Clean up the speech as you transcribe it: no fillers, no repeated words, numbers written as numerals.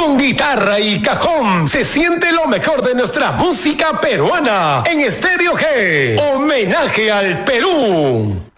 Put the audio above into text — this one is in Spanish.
Con guitarra y cajón se siente lo mejor de nuestra música peruana en Estéreo G. Homenaje al Perú.